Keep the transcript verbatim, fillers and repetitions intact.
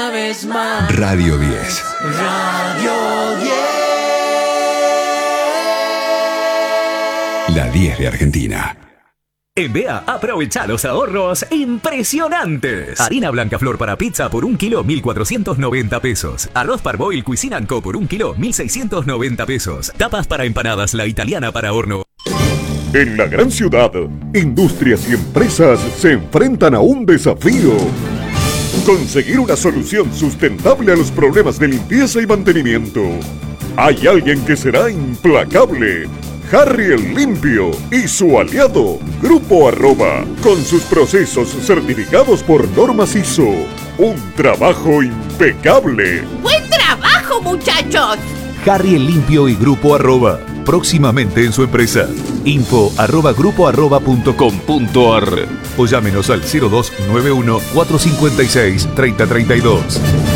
una vez más. Radio diez. Radio diez. La diez de Argentina. En B E A, aprovecha los ahorros impresionantes. Harina blanca flor para pizza por un kilo, mil cuatrocientos noventa pesos. Arroz Parboil Cuisine and Co por un kilo, mil seiscientos noventa pesos. Tapas para empanadas La Italiana para horno. En la gran ciudad, industrias y empresas se enfrentan a un desafío. Conseguir una solución sustentable a los problemas de limpieza y mantenimiento. Hay alguien que será implacable. Harry el Limpio y su aliado, Grupo Arroba, con sus procesos certificados por normas I S O. Un trabajo impecable. ¡Buen trabajo, muchachos! Harry el Limpio y Grupo Arroba, próximamente en su empresa. Info arroba grupo arroba punto com punto ar o llámenos al cero dos nueve uno, cuatro cinco seis, tres cero tres dos.